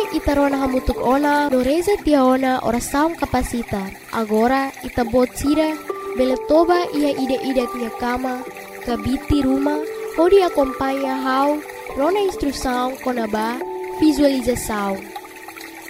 itarona hamutuk ona no reza tiaona orasaum kapasita. Agora itabot sira beletoba ia ida-ida tia kama kabiti rumah pode acompanha how rona instrução conaba visualização.